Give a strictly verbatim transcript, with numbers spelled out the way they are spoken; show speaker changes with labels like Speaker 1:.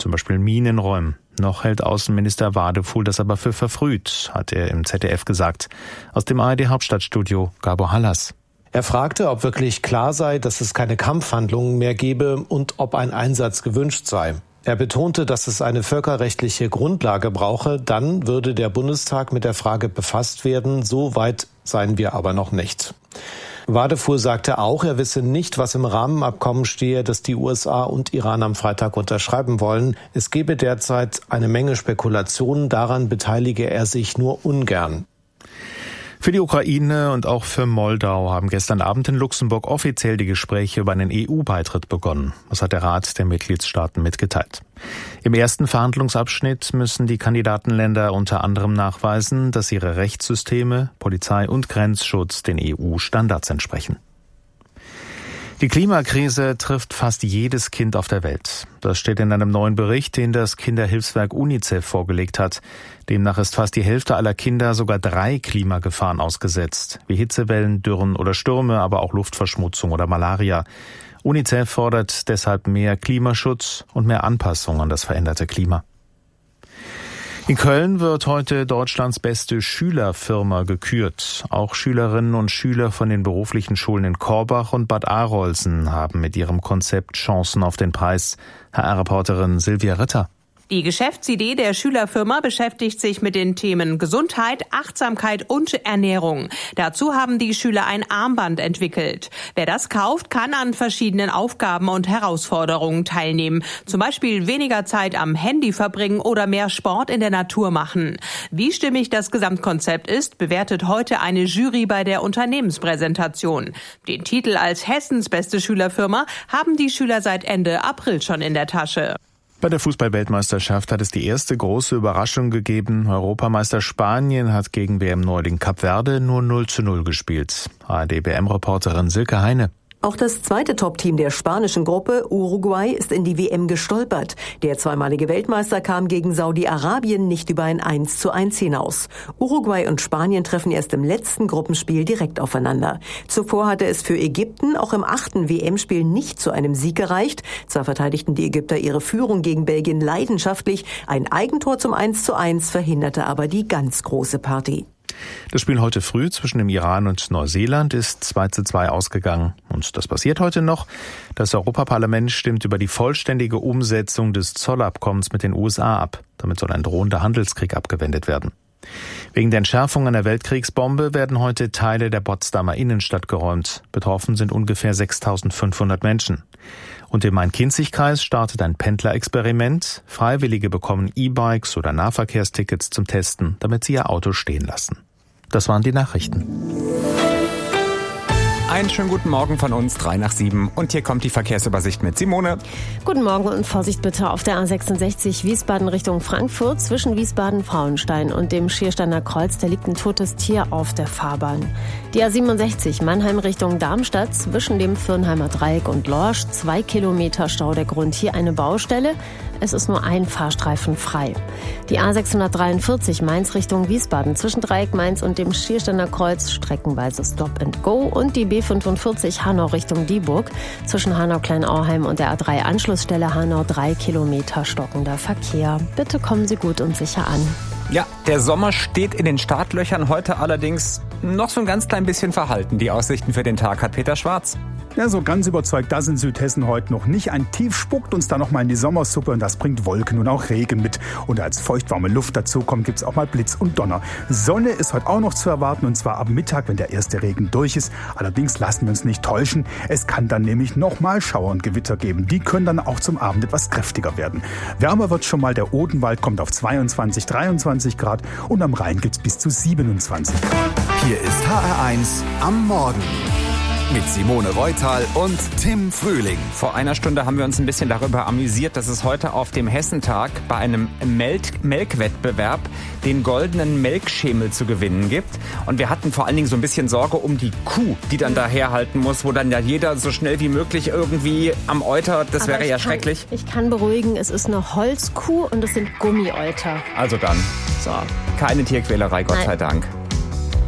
Speaker 1: zum Beispiel Minen räumen. Noch hält Außenminister Wadefuhl das aber für verfrüht, hat er im Z D F gesagt. Aus dem A R D-Hauptstadtstudio Gabor Hallas.
Speaker 2: Er fragte, ob wirklich klar sei, dass es keine Kampfhandlungen mehr gebe und ob ein Einsatz gewünscht sei. Er betonte, dass es eine völkerrechtliche Grundlage brauche, dann würde der Bundestag mit der Frage befasst werden. So weit seien wir aber noch nicht. Wadefuhl sagte auch, er wisse nicht, was im Rahmenabkommen stehe, das die U S A und Iran am Freitag unterschreiben wollen. Es gebe derzeit eine Menge Spekulationen, daran beteilige er sich nur ungern.
Speaker 1: Für die Ukraine und auch für Moldau haben gestern Abend in Luxemburg offiziell die Gespräche über einen E U-Beitritt begonnen. Das hat der Rat der Mitgliedstaaten mitgeteilt. Im ersten Verhandlungsabschnitt müssen die Kandidatenländer unter anderem nachweisen, dass ihre Rechtssysteme, Polizei und Grenzschutz den E U-Standards entsprechen. Die Klimakrise trifft fast jedes Kind auf der Welt. Das steht in einem neuen Bericht, den das Kinderhilfswerk UNICEF vorgelegt hat. Demnach ist fast die Hälfte aller Kinder sogar drei Klimagefahren ausgesetzt, wie Hitzewellen, Dürren oder Stürme, aber auch Luftverschmutzung oder Malaria. UNICEF fordert deshalb mehr Klimaschutz und mehr Anpassung an das veränderte Klima. In Köln wird heute Deutschlands beste Schülerfirma gekürt. Auch Schülerinnen und Schüler von den beruflichen Schulen in Korbach und Bad Arolsen haben mit ihrem Konzept Chancen auf den Preis. H R-Reporterin Silvia Ritter.
Speaker 3: Die Geschäftsidee der Schülerfirma beschäftigt sich mit den Themen Gesundheit, Achtsamkeit und Ernährung. Dazu haben die Schüler ein Armband entwickelt. Wer das kauft, kann an verschiedenen Aufgaben und Herausforderungen teilnehmen. Zum Beispiel weniger Zeit am Handy verbringen oder mehr Sport in der Natur machen. Wie stimmig das Gesamtkonzept ist, bewertet heute eine Jury bei der Unternehmenspräsentation. Den Titel als Hessens beste Schülerfirma haben die Schüler seit Ende April schon in der Tasche.
Speaker 1: Bei der Fußball-Weltmeisterschaft hat es die erste große Überraschung gegeben. Europameister Spanien hat gegen W M-Neuling Kap Verde nur null zu null gespielt. A R D-B M-Reporterin Silke Heine.
Speaker 4: Auch das zweite Top-Team der spanischen Gruppe, Uruguay, ist in die W M gestolpert. Der zweimalige Weltmeister kam gegen Saudi-Arabien nicht über ein eins zu eins hinaus. Uruguay und Spanien treffen erst im letzten Gruppenspiel direkt aufeinander. Zuvor hatte es für Ägypten auch im achten W M-Spiel nicht zu einem Sieg gereicht. Zwar verteidigten die Ägypter ihre Führung gegen Belgien leidenschaftlich, ein Eigentor zum eins zu eins verhinderte aber die ganz große Party.
Speaker 1: Das Spiel heute früh zwischen dem Iran und Neuseeland ist zwei zu zwei ausgegangen. Und das passiert heute noch. Das Europaparlament stimmt über die vollständige Umsetzung des Zollabkommens mit den U S A ab. Damit soll ein drohender Handelskrieg abgewendet werden. Wegen der Entschärfung einer Weltkriegsbombe werden heute Teile der Potsdamer Innenstadt geräumt. Betroffen sind ungefähr sechstausendfünfhundert Menschen. Und im Main-Kinzig-Kreis startet ein Pendlerexperiment. Freiwillige bekommen E-Bikes oder Nahverkehrstickets zum Testen, damit sie ihr Auto stehen lassen. Das waren die Nachrichten.
Speaker 5: Einen schönen guten Morgen von uns, drei nach sieben. Und hier kommt die Verkehrsübersicht mit Simone.
Speaker 6: Guten Morgen und Vorsicht bitte auf der A sechsundsechzig Wiesbaden Richtung Frankfurt. Zwischen Wiesbaden-Frauenstein und dem Schiersteiner Kreuz, da liegt ein totes Tier auf der Fahrbahn. Die A siebenundsechzig Mannheim Richtung Darmstadt. Zwischen dem Fürnheimer Dreieck und Lorsch. Zwei Kilometer Stau, der Grund hier eine Baustelle. Es ist nur ein Fahrstreifen frei. Die A sechshundertdreiundvierzig Mainz Richtung Wiesbaden. Zwischen Dreieck Mainz und dem Schiersteiner Kreuz streckenweise Stop and Go. Und die B fünfundvierzig Hanau Richtung Dieburg. Zwischen Hanau-Kleinauheim und der A drei Anschlussstelle Hanau drei Kilometer stockender Verkehr. Bitte kommen Sie gut und sicher an.
Speaker 5: Ja, der Sommer steht in den Startlöchern, heute allerdings noch so ein ganz klein bisschen verhalten. Die Aussichten für den Tag hat Peter Schwarz.
Speaker 7: Ja, so ganz überzeugt, das in Südhessen heute noch nicht. Ein Tief spuckt uns da noch mal in die Sommersuppe und das bringt Wolken und auch Regen mit. Und als feuchtwarme Luft dazu kommt, gibt's auch mal Blitz und Donner. Sonne ist heute auch noch zu erwarten und zwar ab Mittag, wenn der erste Regen durch ist. Allerdings lassen wir uns nicht täuschen. Es kann dann nämlich noch mal Schauer und Gewitter geben. Die können dann auch zum Abend etwas kräftiger werden. Wärmer wird schon mal, der Odenwald kommt auf zweiundzwanzig, dreiundzwanzig Grad und am Rhein gibt's bis zu siebenundzwanzig Grad.
Speaker 8: Hier ist H R eins am Morgen. Mit Simone Reutal und Tim Frühling.
Speaker 5: Vor einer Stunde haben wir uns ein bisschen darüber amüsiert, dass es heute auf dem Hessentag bei einem Melk- Melkwettbewerb den goldenen Melkschemel zu gewinnen gibt. Und wir hatten vor allen Dingen so ein bisschen Sorge um die Kuh, die dann da herhalten muss, wo dann ja jeder so schnell wie möglich irgendwie am Euter, das
Speaker 6: Aber
Speaker 5: wäre ja
Speaker 6: kann,
Speaker 5: schrecklich.
Speaker 6: Ich kann beruhigen, es ist eine Holzkuh und es sind Gummieuter.
Speaker 5: Also dann,
Speaker 6: So.
Speaker 5: keine Tierquälerei, Gott
Speaker 6: Nein.
Speaker 5: sei Dank.